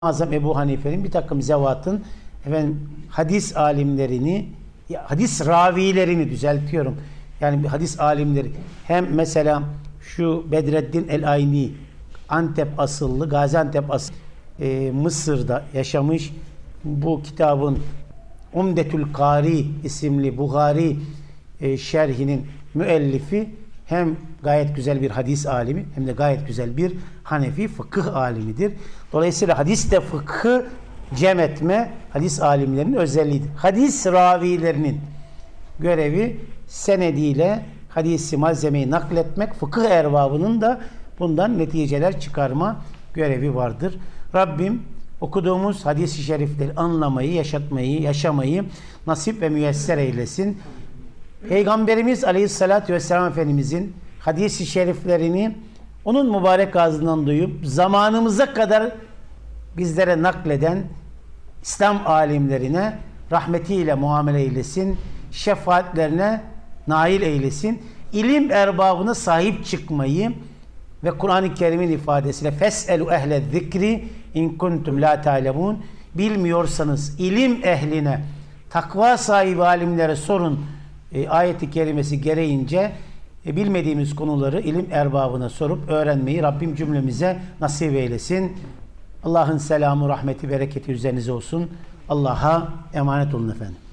Azam Ebu Hanife'nin bir takım zevatın hadis alimlerini, hadis ravilerini düzeltiyorum. Yani hadis alimleri hem mesela şu Bedreddin el-Ayni Antep asıllı, Gaziantep asıllı Mısır'da yaşamış, bu kitabın Umdetül Kari isimli Buhari şerhinin müellifi hem gayet güzel bir hadis alimi hem de gayet güzel bir Hanefi fıkıh alimidir. Dolayısıyla hadis de fıkhı cem etme hadis alimlerinin özelliğidir. Hadis ravilerinin görevi senediyle hadisi malzemeyi nakletmek, fıkıh erbabının da bundan neticeler çıkarma görevi vardır. Rabbim okuduğumuz hadis-i şerifleri anlamayı, yaşatmayı, yaşamayı nasip ve müyesser eylesin. Peygamberimiz Aleyhisselatü Vesselam Efendimizin hadis-i şeriflerini onun mübarek ağzından duyup zamanımıza kadar bizlere nakleden İslam alimlerine rahmetiyle muamele eylesin, şefaatlerine nail eylesin, ilim erbabına sahip çıkmayı ve Kur'an-ı Kerim'in ifadesiyle fes'elu ehle zikri in kuntum la ta'lemun, bilmiyorsanız ilim ehline, takva sahibi alimlere sorun ayeti kerimesi gereğince bilmediğimiz konuları ilim erbabına sorup öğrenmeyi Rabbim cümlemize nasip eylesin. Allah'ın selamı, rahmeti, bereketi üzerinize olsun. Allah'a emanet olun efendim.